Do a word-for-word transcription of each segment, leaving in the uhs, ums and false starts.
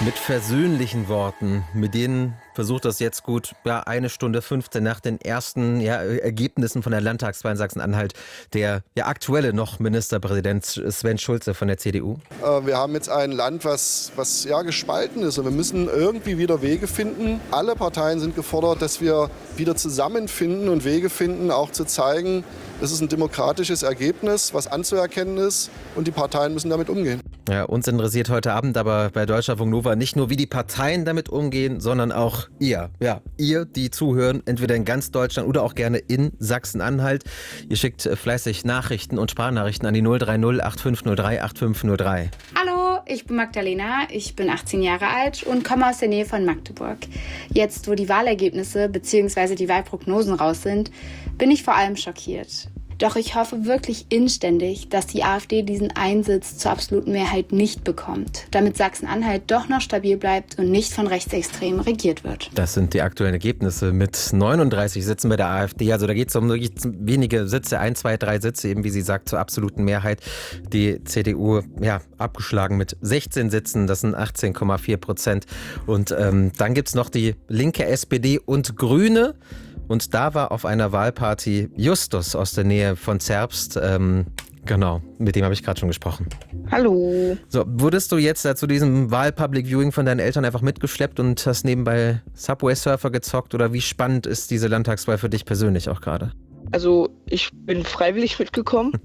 Mit versöhnlichen Worten, mit denen versucht das jetzt gut ja, eine Stunde fünfzehn nach den ersten ja, Ergebnissen von der Landtagswahl in Sachsen-Anhalt der ja, aktuelle noch Ministerpräsident Sven Schulze von der C D U. Äh, wir haben jetzt ein Land, was, was ja, gespalten ist und wir müssen irgendwie wieder Wege finden. Alle Parteien sind gefordert, dass wir wieder zusammenfinden und Wege finden, auch zu zeigen, es ist ein demokratisches Ergebnis, was anzuerkennen ist und die Parteien müssen damit umgehen. Ja, uns interessiert heute Abend aber bei Deutschlandfunk Nova nicht nur, wie die Parteien damit umgehen, sondern auch ihr. Ja, ihr, die zuhören, entweder in ganz Deutschland oder auch gerne in Sachsen-Anhalt. Ihr schickt fleißig Nachrichten und Sprachnachrichten an die null drei null acht fünf null drei acht fünf null drei. Hallo, ich bin Magdalena, ich bin achtzehn Jahre alt und komme aus der Nähe von Magdeburg. Jetzt, wo die Wahlergebnisse bzw. die Wahlprognosen raus sind, bin ich vor allem schockiert. Doch ich hoffe wirklich inständig, dass die AfD diesen Einsitz zur absoluten Mehrheit nicht bekommt, damit Sachsen-Anhalt doch noch stabil bleibt und nicht von Rechtsextremen regiert wird. Das sind die aktuellen Ergebnisse mit neununddreißig Sitzen bei der AfD. Also da geht es um wenige Sitze, ein, zwei, drei Sitze, eben wie sie sagt, zur absoluten Mehrheit. Die C D U, ja, abgeschlagen mit sechzehn Sitzen, das sind achtzehn Komma vier Prozent. Und ähm, dann gibt es noch die linke S P D und Grüne. Und da war auf einer Wahlparty Justus aus der Nähe von Zerbst. Ähm, genau, mit dem habe ich gerade schon gesprochen. Hallo. So, wurdest du jetzt da zu diesem Wahl-Public Viewing von deinen Eltern einfach mitgeschleppt und hast nebenbei Subway Surfer gezockt? Oder wie spannend ist diese Landtagswahl für dich persönlich auch gerade? Also ich bin freiwillig mitgekommen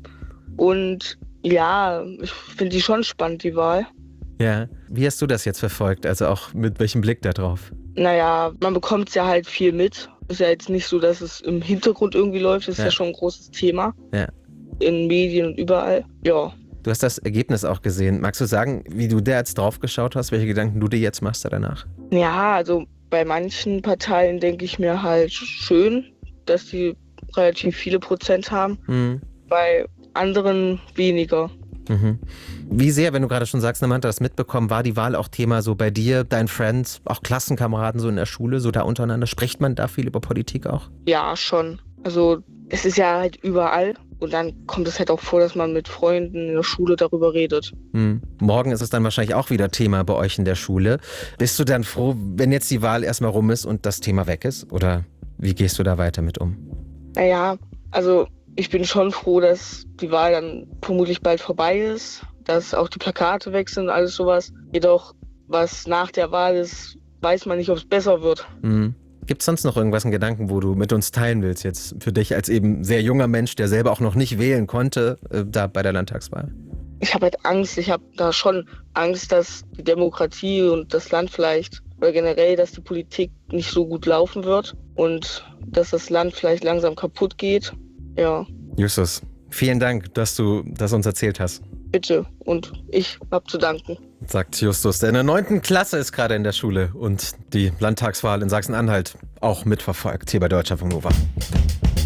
und ja, ich finde die schon spannend, die Wahl. Ja, wie hast du das jetzt verfolgt? Also auch mit welchem Blick da drauf? Naja, man bekommt ja halt viel mit. Ist ja jetzt nicht so, dass es im Hintergrund irgendwie läuft. Das ist ja, ja schon ein großes Thema. Ja. In Medien und überall. Ja. Du hast das Ergebnis auch gesehen. Magst du sagen, wie du da jetzt drauf geschaut hast, welche Gedanken du dir jetzt machst da danach? Ja, also bei manchen Parteien denke ich mir halt schön, dass die relativ viele Prozent haben. Mhm. Bei anderen weniger. Mhm. Wie sehr, wenn du gerade schon sagst, Samantha, das mitbekommen, war die Wahl auch Thema so bei dir, deinen Friends, auch Klassenkameraden so in der Schule, so da untereinander? Spricht man da viel über Politik auch? Ja, schon. Also es ist ja halt überall und dann kommt es halt auch vor, dass man mit Freunden in der Schule darüber redet. Mhm. Morgen ist es dann wahrscheinlich auch wieder Thema bei euch in der Schule. Bist du dann froh, wenn jetzt die Wahl erstmal rum ist und das Thema weg ist? Oder wie gehst du da weiter mit um? Naja, also ich bin schon froh, dass die Wahl dann vermutlich bald vorbei ist, dass auch die Plakate weg sind und alles sowas. Jedoch, was nach der Wahl ist, weiß man nicht, ob es besser wird. Mhm. Gibt es sonst noch irgendwas in Gedanken, wo du mit uns teilen willst, jetzt für dich als eben sehr junger Mensch, der selber auch noch nicht wählen konnte, äh, da bei der Landtagswahl? Ich habe halt Angst, ich habe da schon Angst, dass die Demokratie und das Land vielleicht, oder generell, dass die Politik nicht so gut laufen wird und dass das Land vielleicht langsam kaputt geht. Ja. Justus, vielen Dank, dass du das uns erzählt hast. Bitte, und ich habe zu danken. Sagt Justus, der in der neunten Klasse ist gerade in der Schule und die Landtagswahl in Sachsen-Anhalt auch mitverfolgt, hier bei Deutschlandfunk Nova.